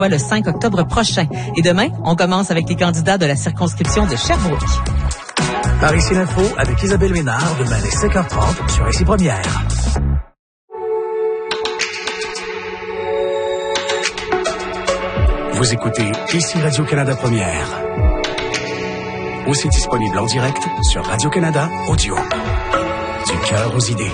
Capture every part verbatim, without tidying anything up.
le cinq octobre prochain. Et demain, on commence avec les candidats de la circonscription de Sherbrooke. Par ici l'info avec Isabelle Ménard, demain les cinq heures trente sur Ici Première. Vous écoutez Ici Radio-Canada Première. Aussi disponible en direct sur Radio-Canada Audio. Du cœur aux idées.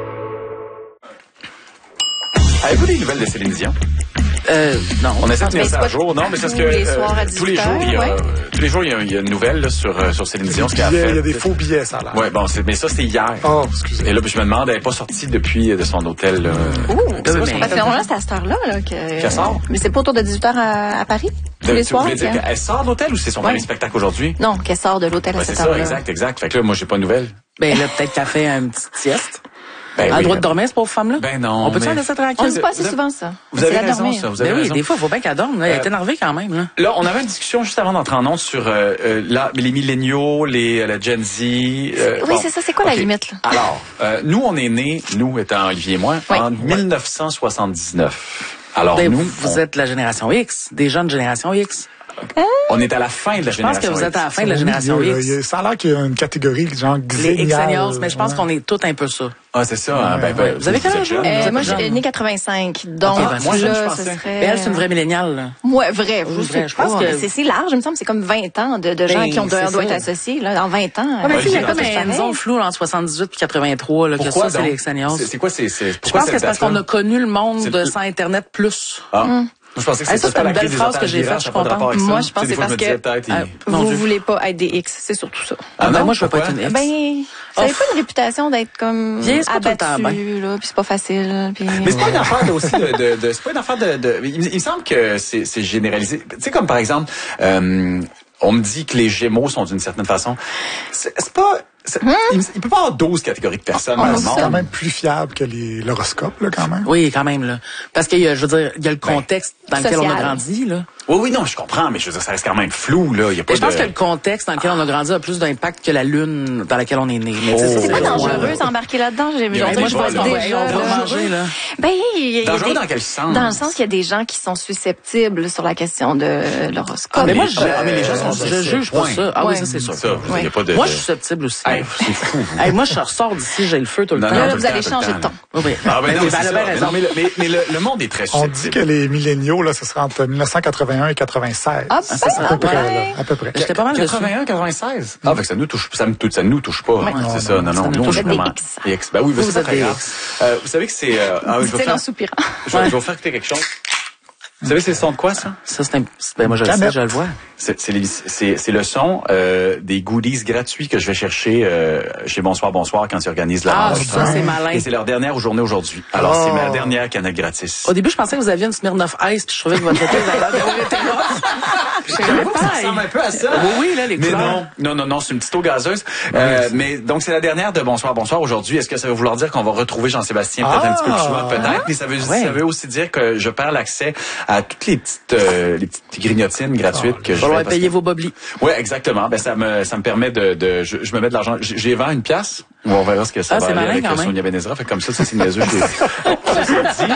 Avez-vous des nouvelles de Céline Dion? Euh, non. On essaie de tenir ça à jour. Non, mais c'est parce que les euh, tous les jours, il y a, ouais. tous les jours, il y a, il y a une nouvelle là, sur, euh, sur Céline Dion, ce qu'elle a fait. Il y a des faux billets, ça a l'air. Ouais, bon, c'est, mais ça, c'était hier. Oh, excusez. Et là, je me demande, elle n'est pas sortie depuis de son hôtel. Là. Ouh, c'est mais pas son parce que normalement, c'est à cette heure-là là, que... Qu'elle sort? Mais c'est pas autour de dix-huit heures à, à Paris, tous De, les tu soirs? voulais dire que... qu'elle sort de l'hôtel ou c'est son Ouais. premier spectacle aujourd'hui? Non, qu'elle sort de l'hôtel à Ouais, c'est cette ça, heure-là. exact, exact. Fait que là, moi, j'ai pas de nouvelles. Ben là, peut-être qu'elle fait une petite sieste. Ben, Elle a oui, le droit mais- de dormir, cette pauvre femme-là? Ben non. On peut-tu mais- la laisser On tranquille? ne dit pas assez Vous- souvent ça. Vous C'est avez la raison, dormir. ça. Vous avez Ben oui, raison. des fois, il faut bien qu'elle dorme. Là. Elle Euh, est énervée quand même. Là. Là, on avait une discussion juste avant d'entrer en ondes sur euh, euh, là, les milléniaux, les la Gen Z. euh, Oui, bon. c'est ça. C'est quoi la OK. limite, là? Alors, euh, nous, on est nés, nous étant Olivier et moi, Oui. en dix-neuf cent soixante-dix-neuf. Alors, Ben, nous, vous on, êtes la génération X, des jeunes génération X. on est à la fin de la Je pense génération que vous êtes à la X. fin de la Au génération milieu, là, X. il y a- Ça a l'air qu'il y a une catégorie, genre, Les X xénial, seniors, mais je pense ouais. qu'on est tous un peu ça. Ah, c'est ça. hein, ben, ben, Vous avez quel êtes âge, jeune. vous? Euh, êtes moi, jeune. j'ai né quatre-vingt-cinq. Donc, Ok, ben, moi, jeune, je là, ce pensais. serait... Mais elle, c'est une vraie milléniale. Là. Ouais, vrai. Oui, Je vrai. sais Je pense pas. que- C'est, c'est large, il me semble. C'est comme vingt ans de, de gens Ben, qui ont doivent c'est doivent être ça. associés. Là, en vingt ans. Ouais, mais tu sais, il y a Ouais, comme c'est une pareil. zone floue là, entre soixante-dix-huit puis quatre-vingt-trois, là, que Pourquoi ça, c'est donc? les X seniors. C'est, c'est quoi, c'est, c'est, Je pourquoi pense que cette c'est parce date-là? qu'on a connu le monde C'est- de sans Internet plus. Ah. Moi, je pensais que Hey, c'était ça, pas c'est la une belle crise des phrase que otages j'ai d'Irak, faite, ça je a pas suis rapport avec Moi, ça. je pense Tu sais, que des fois, c'est parce je me disais, que peut-être, euh, il- Non, vous je- voulez pas être des X. C'est surtout ça. Ah non, ben, moi, je veux pas pourquoi? être une X. Ben, vous avez pas une réputation d'être comme Vieille, c'est pas tout le temps abattu, là, puis c'est pas facile. Puis... Mais c'est pas une affaire de, aussi de, de, de c'est pas une affaire de, de il, me- il me semble que c'est, c'est généralisé. Tu sais, comme par exemple, euh, on me dit que les Gémeaux sont d'une certaine façon. C'est, c'est pas, c'est, il, il peut pas y avoir douze catégories de personnes dans le C'est monde. quand même plus fiable que les, l'horoscope, là, quand même. Oui, quand même, là. Parce qu'il y a, je veux dire, il y a le contexte dans lequel on a Social. grandi, là. Oui, oui, non, je comprends, mais je veux dire, ça reste quand même flou, là. Il y a pas Et je pense de... que le contexte dans lequel on a grandi a plus d'impact que la lune dans laquelle on est né. Mais tu sais, Oh. C'est pas Ouais. dangereux d'embarquer là-dedans. J'ai, Il y a genre, un je débat, vois là. Ouais, déjà, on va là. manger, là. Ben, il y a- il y a Dangereux des- dans quel sens? Dans le sens qu'il y a des gens qui sont susceptibles sur la question de l'horoscope. Ah, Mais moi, les- je, ah, mais les gens sont je susceptibles. juge pas Point. ça. Ah oui, Ouais. ça, c'est sûr. Ça, il y a pas de... Moi, de- je suis susceptible aussi. Hey, c'est fou. Hey, moi, je ressors d'ici, j'ai le feu tout le Non, temps. non, Là, tout vous le allez temps, tout le changer de temps. ton. Oui, oui. Ah, ben non, oui, c'est ben, elle a ça. bien Mais raison. non, mais le, mais, mais le, le monde est très On susceptible. dit que les milléniaux, là, ce serait entre dix-neuf cent quatre-vingt-un et quatre-vingt-seize. Ah, c'est ça. à peu près, ouais. là, à peu près. J'étais pas mal dessus. quatre-vingt-un, quatre-vingt-sc'est. Ah, fait que ça nous touche, ça me touche, ça nous touche pas. Ouais. C'est ça, non, non, Ça nous nous, on touche est pas. vraiment. Des X. Des X. Ben oui, Vous, c'est vous pas êtes très des grave. X. Euh, vous savez que c'est, euh, ah, oui, je vais Dit-il en faire, soupirant. je vais, je vais vous faire écouter quelque chose. Vous savez, c'est le son de quoi, ça? Ça, c'est un, ben, moi, je le sais, Canette. je le vois. C'est, c'est, les- c'est, c'est le son euh, des goodies gratuits que je vais chercher euh, chez Bonsoir Bonsoir quand ils organisent la Ah, marche. ça, c'est malin. Et c'est leur dernière journée aujourd'hui. Alors, Oh. c'est ma dernière canette gratis. Au début, je pensais que vous aviez une Smirnoff Ice, puis je trouvais que votre photo avait l'air d'avoir été rough. Je savais pas. Ça ressemble un peu à ça. Oui, oui, là, les Mais couleurs. non, non, non, non, c'est une petite eau gazeuse. Euh, mais donc, c'est la dernière de Bonsoir Bonsoir aujourd'hui. Est-ce que ça veut vouloir dire qu'on va retrouver Jean-Sébastien peut-être un Ah. petit peu plus souvent? Peut-être. Mais ça veut, Ouais. ça veut aussi dire que je perds l'accès à toutes les petites, euh, les petites grignotines gratuites que Il je va vais falloir parce payer que- vos boblis. Ouais, exactement. Ben ça me ça me permet de, de je, je me mets de l'argent. J'ai j'ai vingt une pièce. Ou on verra ce que ça Ah, va c'est aller malin avec quand euh, même. Sonia Benezra. Fait comme ça, ça c'est niaiseux. Je l'ai- Ça c'est dit.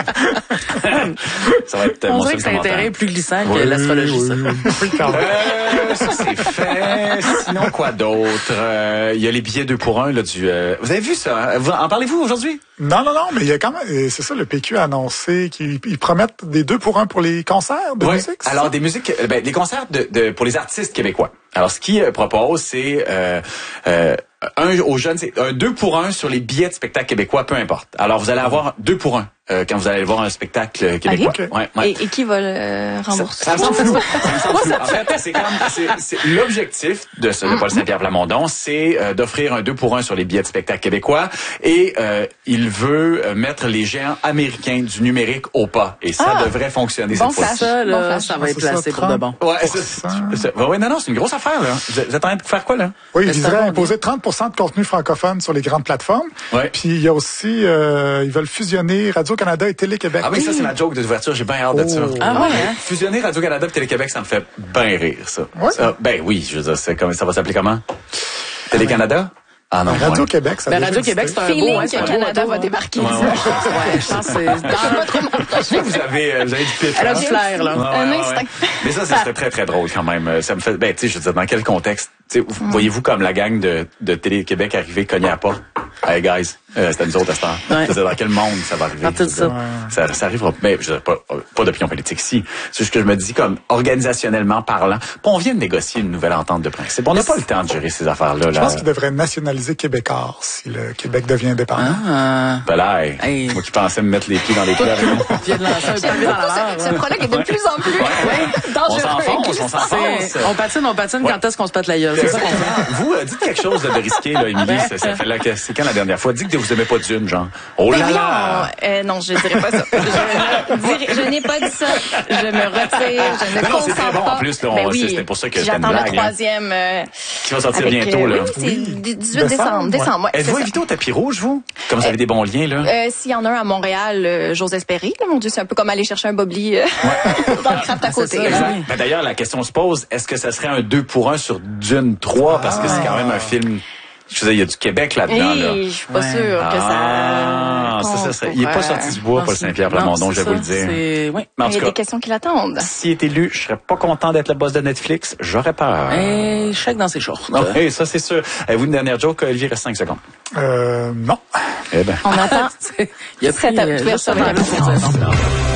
Ça va être euh, On mon dirait seul que c'est un commentaire. terrain plus glissant Oui, que l'astrologie, oui, ça. oui. Oui, quand même. Euh, ça c'est fait. Sinon quoi d'autre? Euh, Il y a les billets deux pour un là du. euh, Vous avez vu ça? Vous, en parlez-vous aujourd'hui? Non, non, non, mais il y a quand même, euh, c'est ça, le P Q a annoncé qu'ils ils promettent des deux pour un pour les concerts de Ouais. musique. c'est Alors ça? des musiques, euh, ben, des concerts de, de pour les artistes québécois. Alors ce qu'ils euh, proposent, c'est euh, euh, un aux jeunes, c'est un deux pour un sur les billets de spectacle québécois, peu importe. Alors vous allez avoir deux pour un euh, quand vous allez voir un spectacle québécois. Ok. Ouais, ouais. Et, et qui va le rembourser? Ça me semble flou. Ça me semble flou. En fait, c'est comme c'est, c'est l'objectif de ce de Paul Saint-Pierre Plamondon, c'est euh, d'offrir un deux pour un sur les billets de spectacle québécois et euh, il veut euh, mettre les géants américains du numérique au pas et ça Ah! devrait fonctionner Bon cette fois-ci. flash. Ça, là, Bon flash. ça va être C'est ça, placé pour de bon. Ouais, c'est, c'est, ouais, ouais, non, non, c'est une grosse affaire, là. Vous êtes vous êtes en train de faire quoi, là? Oui, il Mais c'est viserait un à bon imposer trente pour cent de contenu francophone sur les grandes plateformes. Ouais. Puis il y a aussi, euh, ils veulent fusionner Radio-Canada et Télé-Québec. Ah oui, ça, c'est ma joke d'ouverture. J'ai bien hâte de ça. Oh. Ah ouais, hein? Fusionner Radio-Canada et Télé-Québec, ça me fait bien rire, ça. Ouais. Ça, ben oui, je veux dire, c'est comme, ça va s'appeler comment? Télé-Canada? Ah non, Radio-Québec, ça Ben, déjà Radio-Québec, c'est un beau, Feeling hein, que c'est un beau Canada retour, va hein. débarquer. Ouais, ça. ouais. Ouais, je pense que c'est dans... Vous avez, euh, vous avez du pif. Elle a hein? du flair, là. Ouais, Un ouais, instinct. ouais. Mais ça, c'est- c'était très, très drôle quand même. Ça me fait, ben, tu sais, je veux dire, dans quel contexte? Tu sais, vous- voyez-vous comme la gang de, de Télé-Québec arriver, cogner à la porte? Hey, guys, euh, c'était nous autres à cette heure. Ouais. Je veux dire, dans quel monde ça va arriver? Dans tout Je veux dire, ça. Ça arrivera. Mais, je veux dire, pas, pas d'opinion politique ici. C'est juste que je me dis, comme, organisationnellement parlant, on vient de négocier une nouvelle entente de principe. On n'a pas le temps de gérer ces affaires-là, Je là. pense qu'il devrait nationaliser Québécois si le Québec devient indépendant. Ah. Ben là, hey, Hey. moi qui pensais me mettre les pieds dans les plats avec nous. Tu viens de lancer un pavé dans la mer. Ce, ce prologue est de plus en plus On dangereux. s'enfonce, on s'enfonce. C'est- On patine, on patine, quand est-ce qu'on se pète la gueule? C'est ça qu'on fait. Vous, euh, dites quelque chose de risqué, là, Émilie. Ça, ça fait là que c'est quand la dernière fois? Dites que vous aimez pas Dune, genre. Oh Ben là oui, là! on- euh, non, je dirais pas ça. Je, ne dirais- je n'ai pas dit ça. Je me retire. Je ne Non, non, c'est consens très bon, pas. en plus, là, on- Ben oui. c'était pour ça que Puis c'était une j'attends blague, le hein. troisième. euh, Qui va sortir avec, bientôt, euh, là. Oui, c'est Oui. dix-huit Décembre, décembre. ouais. Décembre, ouais. c'est Êtes-vous ça. invité au tapis rouge, vous? Comme vous avez des bons liens, là? Euh, S'il y en a un à Montréal, euh, j'ose espérer. Là, mon Dieu, c'est un peu comme aller chercher un bobli euh, dans le craft à côté. ça, là. exact. Ben, d'ailleurs, la question se pose, est-ce que ça serait un deux pour un sur Dune trois? Parce que c'est quand même un film... Je veux dire, il y a du Québec là-dedans, là. Et je suis pas Ouais. sûre que Ah, ça... ça, ça serait... Il est pas sorti du bois, Paul Saint-Pierre Plamondon, je vais vous le dire. C'est, oui. Mais en Il y a tout des cas, questions qui l'attendent. s'il est élu, je serais pas content d'être le boss de Netflix. J'aurais peur. Et chèque dans ses shorts. Non, hey, ça, c'est sûr. Avez-vous une dernière joke? Olivier, reste cinq secondes. Euh, non. Eh ben. On attend. Il a Sept pris, euh, ouvertures juste avec avant la la confiance.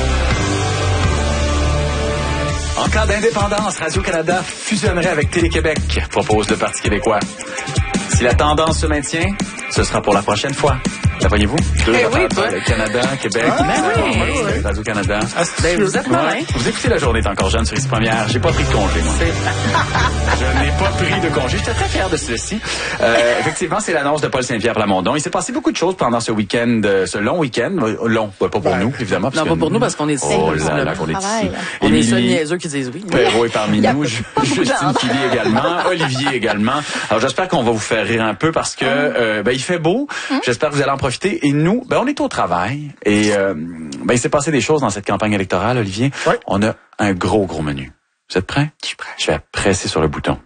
En cas d'indépendance, Radio-Canada fusionnerait avec Télé-Québec, propose le Parti québécois. Si la tendance se maintient, ce sera pour la prochaine fois. La voyez-vous? Deux Eh affaires, oui, toi. le Canada, Québec, Ben oui, oui, oui. Radio-Canada. Ben, vous êtes malin. Ouais. Vous écoutez La Journée est encore jeune sur Ici Première. J'ai pas pris de congé, moi. Je n'ai pas pris de congé. J'étais très fier de ceci. Euh, effectivement, c'est l'annonce de Paul Saint-Pierre Plamondon. Il s'est passé beaucoup de choses pendant ce week-end, euh, ce long week-end. Euh, long, pas pour Ben, nous, évidemment. Non, que- pas pour nous, parce qu'on est Oh ici. là là, qu'on est Travail. ici. On est seuls Émilie niaiseux qui disent oui. Perrault est parmi Il y a nous, pas Ju- beaucoup de Justine gens. Philly également, Olivier également. Alors j'espère qu'on va vous faire rire un peu parce que euh, ben, il fait beau. J'espère que vous allez en profiter. Et nous, ben, on est au travail. Et euh, ben, il s'est passé des choses dans cette campagne électorale, Olivier. Oui. On a un gros, gros menu. Vous êtes prêts? Je suis prêt. Je vais presser sur le bouton.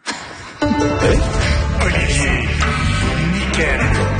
Olivier, Nickel,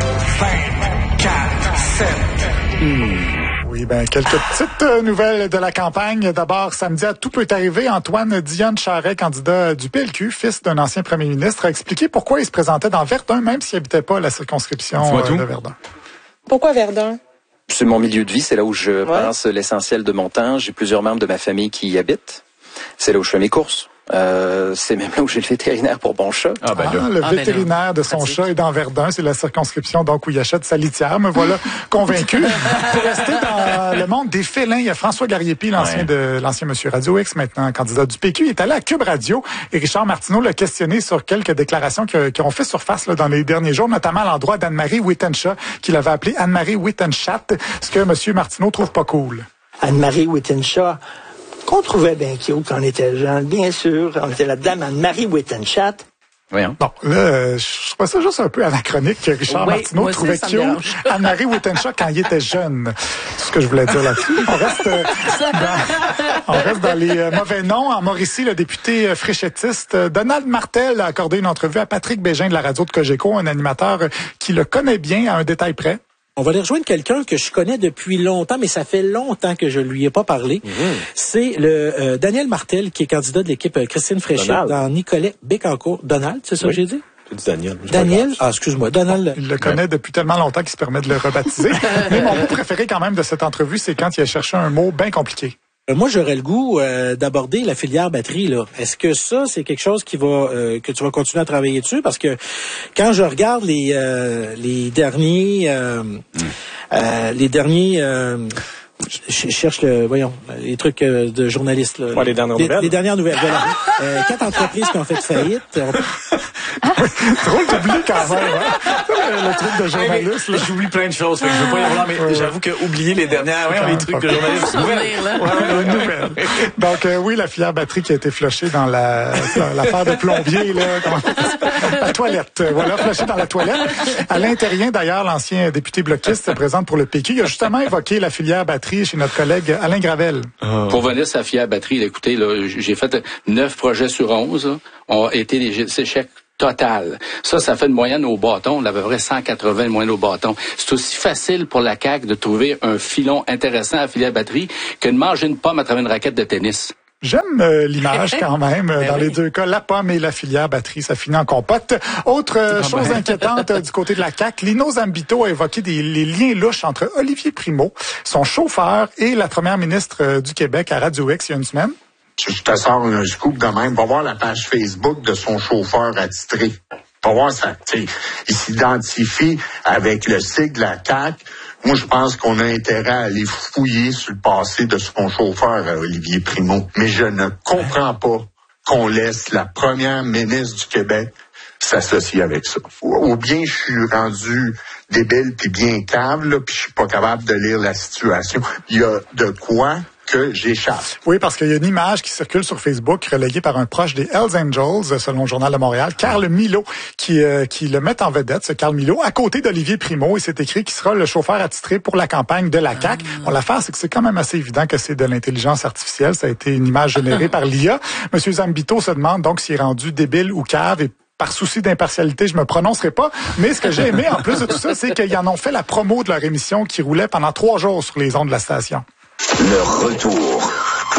vingt-quatre sept. Oui, ben quelques petites euh, nouvelles de la campagne. D'abord, samedi, à tout peut arriver. Antoine Dion Charest, candidat du P L Q, fils d'un ancien premier ministre, a expliqué pourquoi il se présentait dans Verdun, même s'il n'habitait pas à la circonscription Dis-moi euh, tout. de Verdun. Pourquoi Verdun? C'est mon milieu de vie, c'est là où je passe l'essentiel de mon temps. J'ai plusieurs membres de ma famille qui y habitent. C'est là où je fais mes courses. Euh, c'est même là où j'ai le vétérinaire pour bon chat. Ah ben Ah, là. le Ah, ben vétérinaire de son pratique. chat est dans Verdun, c'est la circonscription donc où il achète sa litière. Me voilà convaincu. Pour rester dans le monde des félins, il y a François Gariepi, l'ancien Ouais. de l'ancien Monsieur Radio X, maintenant candidat du P Q. Il est allé à Cube Radio et Richard Martineau l'a questionné sur quelques déclarations qui, qui ont fait surface là, dans les derniers jours, notamment à l'endroit d'Anne-Marie Wittenshaw, qu'il avait appelé Anne-Marie Wittenchat, ce que Monsieur Martineau trouve pas cool. Anne-Marie Wittenshaw, qu'on trouvait bien cute quand on était jeune, bien sûr. On était la dame Anne-Marie Wittenchat. Voyons. Bon, là, euh, je trouve ça juste un peu anachronique que Richard Oui, Martineau moi aussi, trouvait ça me cute dérange. Anne-Marie Wittenshaw quand il était jeune. C'est ce que je voulais dire là-dessus. On reste, euh, dans, on reste dans les euh, mauvais noms. En Mauricie, le député euh, fréchettiste euh, Donald Martel a accordé une entrevue à Patrick Bégin de la radio de Cogeco, un animateur euh, qui le connaît bien à un détail près. On va aller rejoindre quelqu'un que je connais depuis longtemps, mais ça fait longtemps que je lui ai pas parlé. C'est le euh, Daniel Martel, qui est candidat de l'équipe euh, Christine Fréchette Donald. dans Nicolet-Bécancourt. Donald, c'est ça Oui. que j'ai dit? Tu dis Daniel. c'est pas Daniel? grave. Ah, excuse-moi. Donald. Il le connaît depuis tellement longtemps qu'il se permet de le rebaptiser. Mais mon mot préféré quand même de cette entrevue, c'est quand il a cherché un mot bien compliqué. Euh, Moi, j'aurais le goût euh, d'aborder la filière batterie. Là. Est-ce que ça, c'est quelque chose qui va euh, que tu vas continuer à travailler dessus? Parce que quand je regarde les euh, les derniers euh, euh, les derniers euh, je cherche le voyons les trucs euh, de journalistes. Là. Ouais, les dernières les, nouvelles. Les dernières nouvelles. Voilà. euh, quatre entreprises qui ont fait faillite. On- Drôle d'oublier quand même, hein? le, le truc de journaliste. Là. J'oublie plein de choses, fait que je veux pas y avoir, mais Ouais. j'avoue que oublier les dernières, ouais, les trucs de journalistes. Souvenir, là. Ouais, ouais, une nouvelle. Donc euh, oui, la filière batterie qui a été flushée dans la dans l'affaire de plombier, là, comment ça s'appelle? La toilette. Euh, Voilà, flushée dans la toilette. Alain Terrien, d'ailleurs, l'ancien député bloquiste, se présente pour le P Q. Il a justement évoqué la filière batterie chez notre collègue Alain Gravel. Pour venir sa fière batterie, là, écoutez, là, j'ai fait neuf projets sur onze, là, ont été des échecs total. Ça, ça fait une moyenne au bâton, à peu près cent quatre-vingts de moyenne au bâton. C'est aussi facile pour la C A Q de trouver un filon intéressant à filer à batterie que de manger une pomme à travers une raquette de tennis. J'aime euh, l'image quand même. Euh, dans oui. les deux cas, la pomme et la filière batterie, ça finit en compote. Autre euh, chose bien. inquiétante euh, du côté de la C A Q, Lino Zambito a évoqué des, les liens louches entre Olivier Primo, son chauffeur, et la première ministre euh, du Québec à Radio X il y a une semaine. Je te sors un scoop de même. Va voir la page Facebook de son chauffeur attitré. Va voir ça. Il s'identifie avec le sigle de la C A Q. Moi, je pense qu'on a intérêt à aller fouiller sur le passé de son chauffeur, Olivier Primo. Mais je ne comprends pas qu'on laisse la première ministre du Québec s'associer avec ça. Ou bien je suis rendu débile puis bien cave, là, puis je suis pas capable de lire la situation. Il y a de quoi que j'échappe. Oui, parce qu'il y a une image qui circule sur Facebook relayée par un proche des Hells Angels, selon le Journal de Montréal, Carl Milo, qui euh, qui le met en vedette, ce Carl Milo, à côté d'Olivier Primo, et c'est écrit qu'il sera le chauffeur attitré pour la campagne de la C A Q. Bon, l'affaire, c'est que c'est quand même assez évident que c'est de l'intelligence artificielle. Ça a été une image générée par l'I A. Monsieur Zambito se demande donc s'il est rendu débile ou cave, et par souci d'impartialité, je me prononcerai pas. Mais ce que j'ai aimé, en plus de tout ça, c'est qu'ils en ont fait la promo de leur émission qui roulait pendant trois jours sur les ondes de la station. Le retour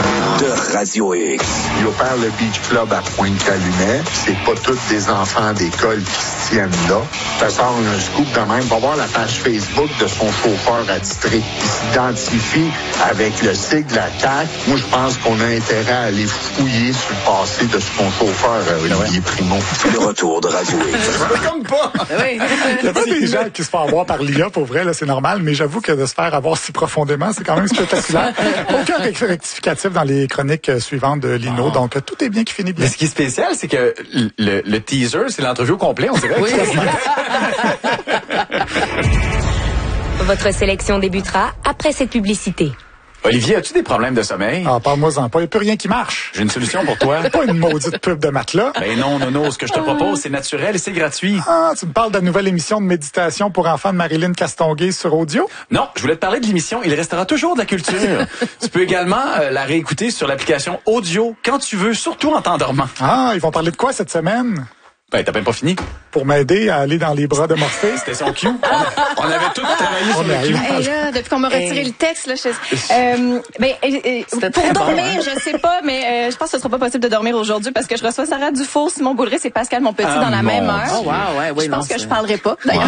de Radio X. Il opère le Beach Club à Pointe-Calumet. C'est pas tous des enfants d'école qui se tiennent là. Ça sort un scoop de même. Va voir la page Facebook de son chauffeur attitré. Il s'identifie avec le sigle de la C A Q. Moi, je pense qu'on a intérêt à aller fouiller sur le passé de son chauffeur, Olivier Primo. Le retour de Radio X. Je comme pas. Il y a pas des gens qui se font avoir par l'I A, pour vrai, là, c'est normal, mais j'avoue que de se faire avoir si profondément, c'est quand même spectaculaire. Aucun rectificatif dans les chroniques suivantes de Lino, oh. donc tout est bien qui finit bien. Mais ce qui est spécial, c'est que le, le teaser, c'est l'entrevue au complet, on dirait. Oui. Votre sélection débutera après cette publicité. Olivier, as-tu des problèmes de sommeil? Ah, parle-moi-en pas. Il n'y a plus rien qui marche. J'ai une solution pour toi. Pas une maudite pub de matelas. Ben non, non, non. Ce que je te propose, c'est naturel et c'est gratuit. Ah, tu me parles de la nouvelle émission de méditation pour enfants de Marilyn Castonguay sur audio? Non, je voulais te parler de l'émission Il restera toujours de la culture. Tu peux également euh, la réécouter sur l'application audio quand tu veux, surtout en t'endormant. Ah, ils vont parler de quoi cette semaine? Ben, t'as même pas fini. Pour m'aider à aller dans les bras de Morphée. C'était son cue. On, on avait tout travaillé sur le cue. Hey, là, depuis qu'on m'a retiré hey. le texte, là, je... euh, ben, euh, pour dormir, bon, hein? je sais pas, mais euh, je pense que ce sera pas possible de dormir aujourd'hui parce que je reçois Sarah Dufour, Simon Boulris et Pascal Monpetit ah, dans la même heure. Oh, wow, ouais, oui, je pense non, que je parlerai pas, d'ailleurs.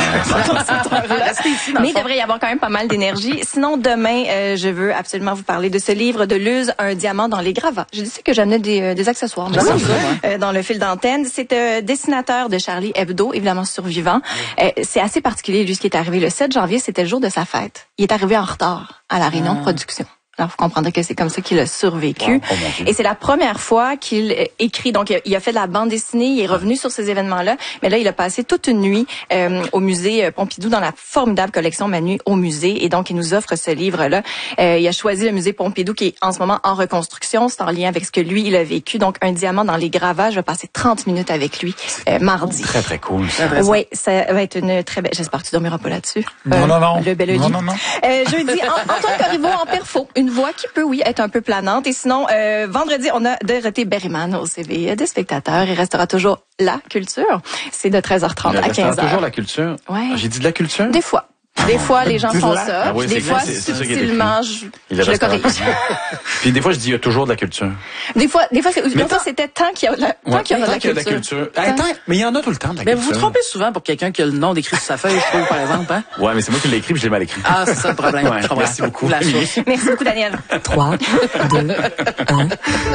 Ouais. Mais il devrait y avoir quand même pas mal d'énergie. Sinon, demain, euh, je veux absolument vous parler de ce livre de Luz, Un diamant dans les gravats. J'ai dit que j'amenais des, euh, des accessoires moi, oui, ça, euh, dans le fil d'antenne. C'est euh, dessinateur de Charlie Hebdo, évidemment survivant. Euh, c'est assez particulier, lui, ce qui est arrivé le sept janvier, c'était le jour de sa fête. Il est arrivé en retard à la réunion ah. de production. Alors, vous comprendrez que c'est comme ça qu'il a survécu. Wow. Oh, et c'est la première fois qu'il euh, écrit. Donc, il a fait de la bande dessinée, il est revenu sur ces événements-là. Mais là, il a passé toute une nuit euh, au musée Pompidou, dans la formidable collection Ma nuit au musée. Et donc, il nous offre ce livre-là. Euh, il a choisi le musée Pompidou, qui est en ce moment en reconstruction. C'est en lien avec ce que lui, il a vécu. Donc, un diamant dans les gravats. Je vais passer trente minutes avec lui euh, mardi. Très, très cool. Oui, ça va être une très belle... J'espère que tu dormiras pas là-dessus. Non, euh, non, non. Le bel non, non, non. Euh, jeudi, Antoine Corriveau en perfo. Une voix qui peut, oui, être un peu planante. Et sinon, euh, vendredi, on a Dorothée Berryman au C V des spectateurs. Il restera toujours la culture. C'est de treize heures trente à quinze heures. Il restera toujours la culture? Ouais. J'ai dit de la culture? Des fois. Des fois, les gens font ça. Ah oui, des fois, c'est, c'est subtilement, je, je le corrige. Puis des fois, je dis il y a toujours de la culture. Des fois, des fois, c'est, mais tant, c'était tant qu'il y a de la, tant ouais, qu'il y a de la culture. De la culture. Attends, mais il y en a tout le temps de la mais culture. Mais vous vous trompez souvent pour quelqu'un qui a le nom décrit sur sa feuille, je trouve, par exemple, hein? Ouais, mais c'est moi qui l'ai écrit, puis je l'ai mal écrit. Ah, c'est ça le problème. Ouais, merci beaucoup. Merci beaucoup, Daniel. trois, deux, un.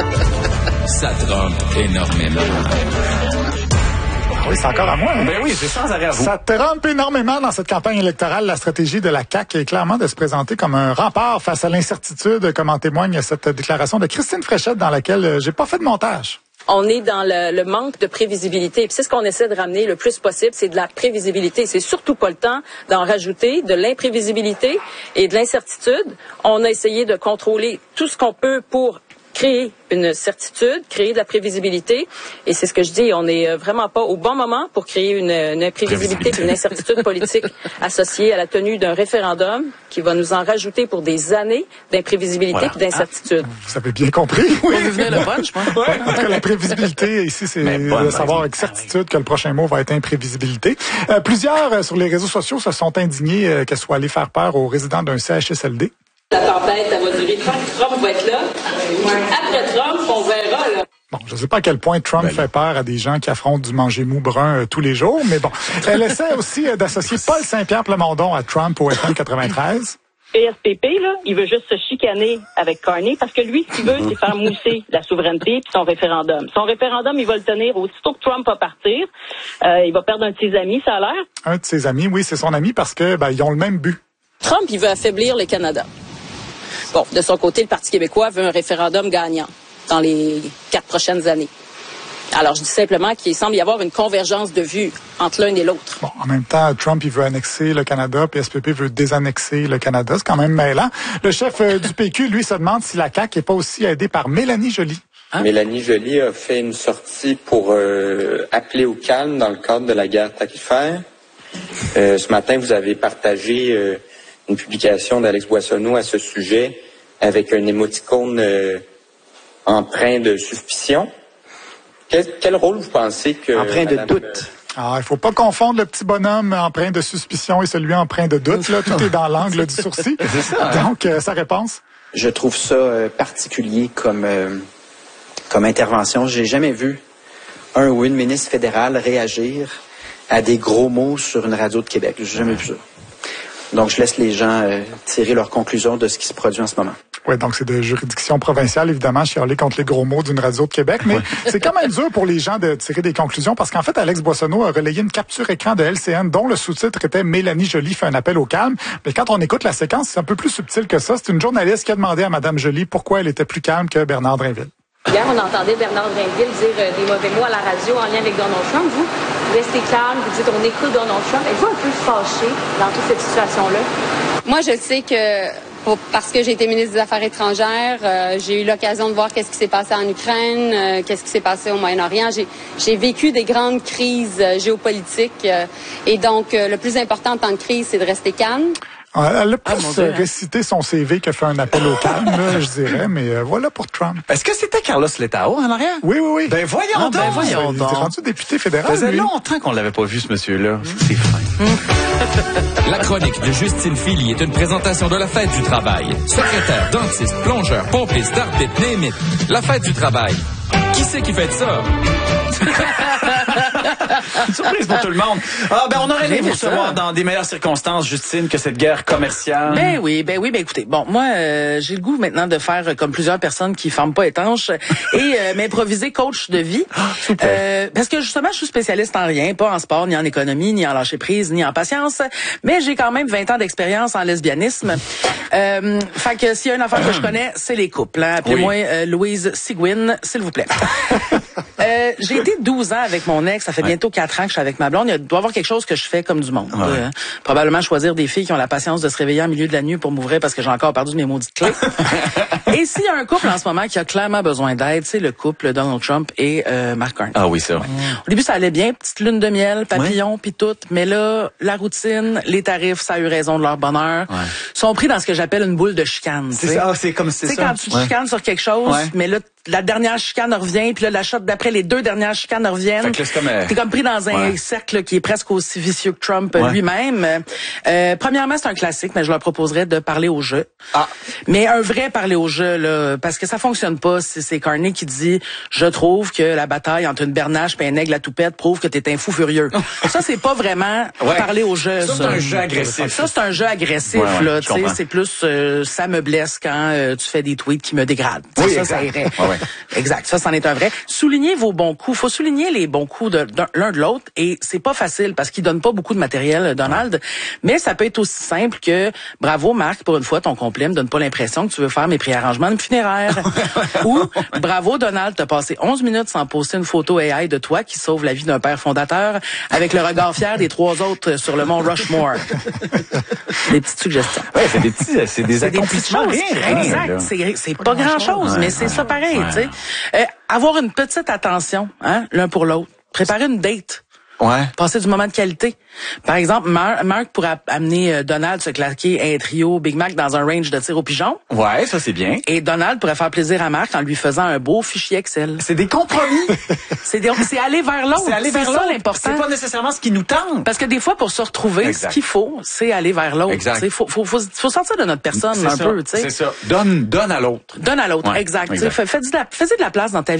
Ça trompe énormément. Oui, c'est encore à moi. Hein? Ben oui, c'est sans arrêt à vous. Ça trompe énormément dans cette campagne électorale. La stratégie de la C A Q est clairement de se présenter comme un rempart face à l'incertitude, comme en témoigne cette déclaration de Christine Fréchette dans laquelle j'ai pas fait de montage. On est dans le, le manque de prévisibilité. Puis c'est ce qu'on essaie de ramener le plus possible, c'est de la prévisibilité. C'est surtout pas le temps d'en rajouter, de l'imprévisibilité et de l'incertitude. On a essayé de contrôler tout ce qu'on peut pour créer une certitude, créer de la prévisibilité. Et c'est ce que je dis, on n'est vraiment pas au bon moment pour créer une, une imprévisibilité, une incertitude politique associée à la tenue d'un référendum qui va nous en rajouter pour des années d'imprévisibilité et d'incertitude. Ah, vous avez bien compris. Oui. On venait le punch, je pense. Ouais, en tout cas, la prévisibilité, ici, c'est de savoir avec certitude que le prochain mot va être imprévisibilité. Euh, plusieurs, euh, sur les réseaux sociaux, se sont indignés euh, qu'elle soit allée faire peur aux résidents d'un C H S L D. La tempête, elle va durer. Trump, Trump va être là. Après Trump, on verra, là. Bon, je ne sais pas à quel point Trump ben, fait peur à des gens qui affrontent du manger mou brun euh, tous les jours, mais bon. Elle essaie aussi euh, d'associer Paul Saint-Pierre Plamondon à Trump au F M quatre-vingt-treize. P S P P, là, il veut juste se chicaner avec Carney parce que lui, ce qu'il veut, c'est faire mousser la souveraineté puis son référendum. Son référendum, il va le tenir aussitôt que Trump va partir. Euh, il va perdre un de ses amis, ça a l'air. Un de ses amis, oui, c'est son ami parce que ben, ils ont le même but. Trump, il veut affaiblir le Canada. Bon, de son côté, le Parti québécois veut un référendum gagnant dans les quatre prochaines années. Alors, je dis simplement qu'il semble y avoir une convergence de vues entre l'un et l'autre. Bon, en même temps, Trump, il veut annexer le Canada, puis S P P veut désannexer le Canada. C'est quand même mêlant. Le chef euh, du P Q, lui, se demande si la C A Q n'est pas aussi aidée par Mélanie Joly. Hein? Mélanie Joly a fait une sortie pour euh, appeler au calme dans le cadre de la guerre tarifaire. Euh, ce matin, vous avez partagé euh, une publication d'Alex Boissonneau à ce sujet avec un émoticône euh, empreint de suspicion. Quel, quel rôle vous pensez que... Empreint de Madame, doute. Euh, Ah, il faut pas confondre le petit bonhomme empreint de suspicion et celui empreint de doute. Là, tout est dans l'angle du sourcil. Donc, euh, sa réponse? Je trouve ça euh, particulier comme, euh, comme intervention. J'ai jamais vu un ou une ministre fédérale réagir à des gros mots sur une radio de Québec. J'ai jamais vu ça. Donc, je laisse les gens euh, tirer leurs conclusions de ce qui se produit en ce moment. Oui, donc c'est de juridiction provinciale, évidemment, chialer contre les gros mots d'une radio de Québec, mais c'est quand même dur pour les gens de tirer des conclusions parce qu'en fait, Alex Boissonneau a relayé une capture écran de L C N dont le sous-titre était « Mélanie Joly fait un appel au calme ». Mais quand on écoute la séquence, c'est un peu plus subtil que ça. C'est une journaliste qui a demandé à Mme Joly pourquoi elle était plus calme que Bernard Drinville. Hier, on entendait Bernard Drinville dire euh, des mauvais mots à la radio en lien avec Donald Trump. Vous, vous restez calme, vous dites on écoute Donald Trump. Êtes-vous un peu fâché dans toute cette situation-là? Moi, je sais que pour, parce que j'ai été ministre des Affaires étrangères, euh, j'ai eu l'occasion de voir qu'est-ce qui s'est passé en Ukraine, euh, qu'est-ce qui s'est passé au Moyen-Orient. J'ai, j'ai vécu des grandes crises euh, géopolitiques euh, et donc euh, le plus important en temps de crise, c'est de rester calme. Elle a plus ah, récité son C V que fait un appel au calme, là, je dirais, mais euh, voilà pour Trump. Est-ce que c'était Carlos Letao en arrière? Oui, oui, oui. Ben voyons ah, donc! Ben voyons donc. Il est rendu député fédéral. Ça faisait lui. longtemps qu'on l'avait pas vu, ce monsieur-là. Mmh. C'est fin. Mmh. La chronique de Justine Philly est une présentation de la Fête du travail. Secrétaire, dentiste, plongeur, pompiste, arbitre, némite. La Fête du travail. Qui c'est qui fait ça? Surprise pour tout le monde. Ah, ben, on aurait aimé vous recevoir dans des meilleures circonstances, Justine, que cette guerre commerciale. Ben oui, ben oui, ben écoutez, bon, moi, euh, j'ai le goût maintenant de faire comme plusieurs personnes qui forment pas étanches et euh, m'improviser coach de vie. Super. Euh, parce que justement, je suis spécialiste en rien, pas en sport, ni en économie, ni en lâcher prise, ni en patience, mais j'ai quand même vingt ans d'expérience en lesbianisme. Euh, fait que s'il y a une affaire que je connais, c'est les couples. Hein. Appelez-moi oui. euh, Louise Sigouin, s'il vous plaît. euh, j'ai été douze ans avec mon ex, ça fait bientôt quatre ans que je suis avec ma blonde. Il doit y avoir quelque chose que je fais comme du monde. Ouais. Euh, probablement choisir des filles qui ont la patience de se réveiller en milieu de la nuit pour m'ouvrir parce que j'ai encore perdu mes maudites clés. Et s'il y a un couple en ce moment qui a clairement besoin d'aide, c'est le couple Donald Trump et euh, Mark Carney. Ah oui, ça. Ouais. Au début, ça allait bien, petite lune de miel, papillon, puis tout. Mais là, la routine, les tarifs, ça a eu raison de leur bonheur. Ouais. Sont pris dans ce que j'appelle une boule de chicane. C'est ça, c'est comme c'est ça. Tu sais, quand tu te ouais. chicanes sur quelque chose, ouais. mais là, la dernière chicane revient, puis là, la shot d'après, les deux dernières chicanes reviennent. Fait que là, c'est comme, euh... T'es comme pris dans un ouais. cercle qui est presque aussi vicieux que Trump ouais. lui-même. Euh, premièrement, c'est un classique, mais je leur proposerais de parler au jeu. Ah. Mais un vrai parler au jeu, là, parce que ça fonctionne pas. C'est, c'est Carney qui dit, je trouve que la bataille entre une bernache et un aigle à toupette prouve que t'es un fou furieux. Ça, c'est pas vraiment ouais. parler au jeu. Ça, ça, c'est un jeu agressif. Ça, c'est un jeu agressif, ouais, ouais, là. Tu sais, c'est plus, euh, ça me blesse quand euh, tu fais des tweets qui me dégradent. Oui, ça, exact. ça irait. Ouais, ouais. Exact. Ça, c'en est un vrai. Soulignez vos bons coups. Faut souligner les bons coups de, de l'un de l'autre et c'est pas facile parce qu'il donne pas beaucoup de matériel, Donald. Ouais. Mais ça peut être aussi simple que bravo Marc, pour une fois, ton complet me donne pas l'impression que tu veux faire mes préarrangements de funéraires. Ou bravo Donald, t'as passé onze minutes sans poster une photo A I de toi qui sauve la vie d'un père fondateur avec le regard fier des trois autres sur le mont Rushmore. Des petites suggestions. Ouais, c'est des petits, c'est des accomplissements. Des rien, exact. C'est, c'est pas, pas grand chose, ouais, mais c'est ouais, ça pareil, ouais. tu sais. Euh, avoir une petite attention, hein, l'un pour l'autre. Préparer une date. Ouais. Passer du moment de qualité. Par exemple, Mar- Marc pourrait amener Donald se claquer un trio Big Mac dans un range de tir au pigeon. Ouais, ça c'est bien. Et Donald pourrait faire plaisir à Marc en lui faisant un beau fichier Excel. C'est des compromis. c'est, des, c'est aller vers l'autre. C'est aller vers c'est l'autre. Ça l'important. C'est pas nécessairement ce qui nous tente. Parce que des fois, pour se retrouver, exact. Ce qu'il faut, c'est aller vers l'autre. Exact. Faut, faut, faut, faut sortir de notre personne c'est un ça. peu, tu sais. C'est ça. Donne, donne à l'autre. Donne à l'autre, ouais, exact. exact. Fais, fais, de la, fais de la place dans ta vie.